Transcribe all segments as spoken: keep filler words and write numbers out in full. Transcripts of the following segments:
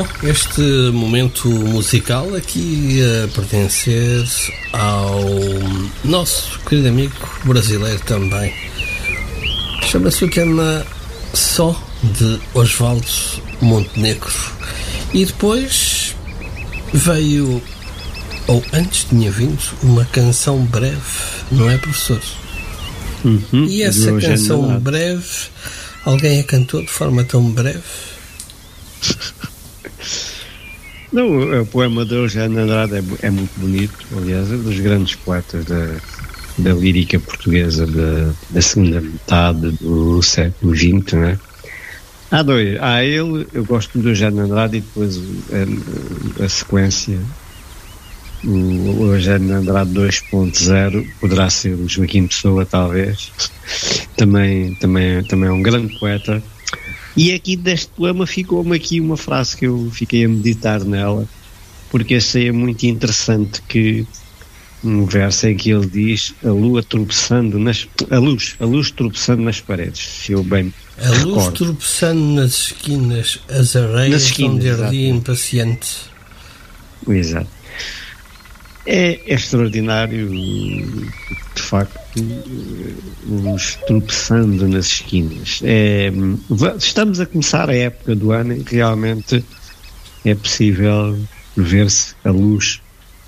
Este momento musical aqui a pertencer ao nosso querido amigo brasileiro também. Chama-se o tema Só, de Osvaldo Montenegro. E depois veio, ou antes tinha vindo, uma canção breve, não é, professor? Uhum, e essa canção breve, alguém a cantou de forma tão breve? Não, o poema de Eugênio Andrade é, é muito bonito, aliás, é dos grandes poetas da, da lírica portuguesa da, da segunda metade do século vinte, não é? Há dois, há ele, eu gosto do Eugênio Andrade, e depois a, a sequência, o, o Eugênio Andrade dois ponto zero, poderá ser o Joaquim Pessoa, talvez, também, também, também é um grande poeta. E aqui deste poema ficou-me aqui uma frase que eu fiquei a meditar nela, porque achei muito interessante, que um verso em que ele diz: a lua tropeçando nas, a luz, a luz tropeçando nas paredes, se eu bem a luz recordo. tropeçando nas esquinas, as areias esquinas, onde ardia impaciente. Exato. É, é extraordinário, de facto, os tropeçando nas esquinas. É, estamos a começar a época do ano em que realmente é possível ver-se a luz,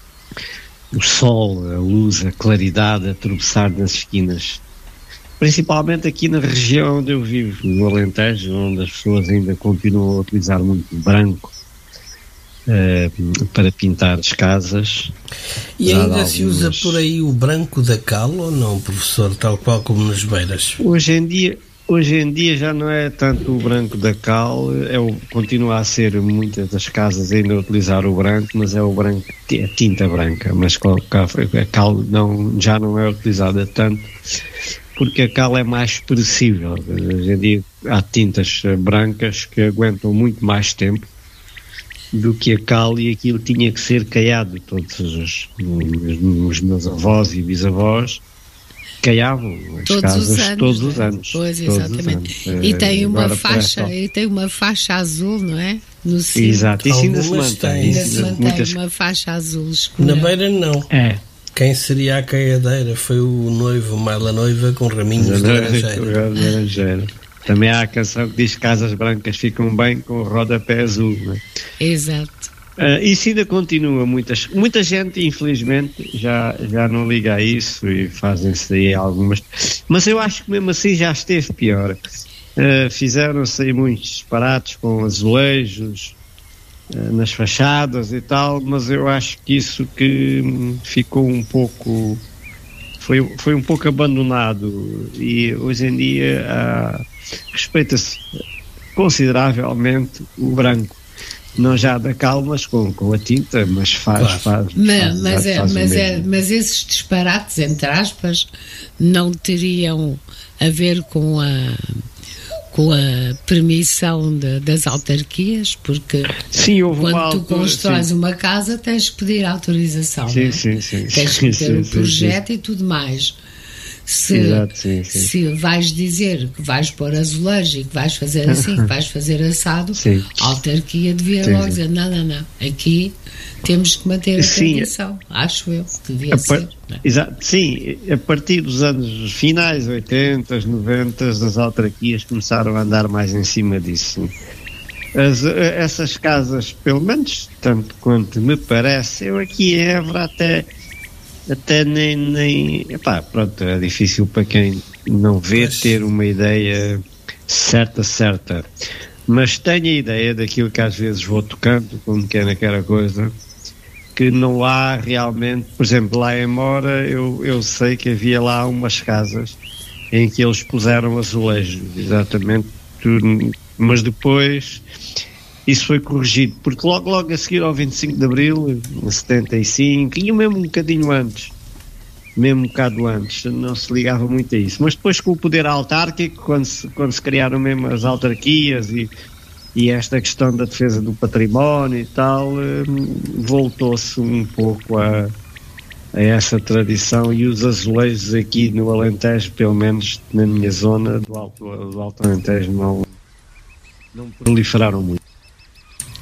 o sol, a luz, a claridade a tropeçar nas esquinas. Principalmente aqui na região onde eu vivo, no Alentejo, onde as pessoas ainda continuam a utilizar muito branco Uh, para pintar as casas. E ainda algumas... se usa por aí o branco da cal ou não, professor, tal qual como nas beiras? Hoje em dia, hoje em dia já não é tanto o branco da cal, é o, continua a ser muitas das casas ainda a utilizar o branco, mas é o branco, a tinta branca, mas a cal não, já não é utilizada tanto, porque a cal é mais perecível. Hoje em dia há tintas brancas que aguentam muito mais tempo do que a cal, e aquilo tinha que ser caiado. Todos os, os, os meus avós e bisavós caiavam as todos casas os anos, todos os né? anos. Pois, todos exatamente. Os anos. E tem uma Agora faixa, e tem uma faixa azul, não é? No cimo. Exato, isso ainda se mantém. Ainda se mantém muitas... uma faixa azul escura. Na beira não. É. Quem seria a caiadeira? Foi o noivo, mal a noiva com raminhos de laranjeira. Também há a canção que diz que casas brancas ficam bem com o rodapé azul, não é? Exato. Uh, isso ainda continua. Muitas, muita gente, infelizmente, já, já não liga a isso e fazem-se aí algumas. Mas eu acho que mesmo assim já esteve pior. Uh, fizeram-se aí muitos disparates com azulejos uh, nas fachadas e tal, mas eu acho que isso que hum, ficou um pouco. Foi, foi um pouco abandonado, e hoje em dia uh, respeita-se consideravelmente o branco, não já da cal, mas com, com a tinta, mas faz, claro. faz, mas, faz, mas, é, faz mas, é, mas esses disparates, entre aspas, não teriam a ver com a com a permissão de, das autarquias, porque sim, houve quando uma tu altura, constróis sim. uma casa tens que pedir autorização, sim, não é? sim, sim, tens que ter sim, o sim, projeto sim. e tudo mais. Se, Exato, sim, sim. se vais dizer que vais pôr azulejo e que vais fazer assim, que vais fazer assado, sim. a autarquia devia sim, logo sim. dizer, não, não, não, aqui temos que manter a sim. tradição, acho eu, que devia a ser. Par... Exato, sim, a partir dos anos finais, oitenta, noventa, as autarquias começaram a andar mais em cima disso. As, essas casas, pelo menos tanto quanto me parece, eu aqui em Évora até até nem, nem epá, pronto, é difícil para quem não vê mas... ter uma ideia certa, certa, mas tenho a ideia daquilo que às vezes vou tocando, como que é naquela coisa, que não há realmente, por exemplo, lá em Mora, eu, eu sei que havia lá umas casas em que eles puseram azulejos, exatamente, tudo, mas depois isso foi corrigido, porque logo, logo a seguir ao vinte e cinco de Abril, em setenta e cinco, e mesmo um bocadinho antes, mesmo um bocado antes, não se ligava muito a isso. Mas depois com o poder autárquico, quando se, quando se criaram mesmo as autarquias e, e esta questão da defesa do património e tal, voltou-se um pouco a, a essa tradição, e os azulejos aqui no Alentejo, pelo menos na minha zona do Alto, do Alto Alentejo, não, não proliferaram muito.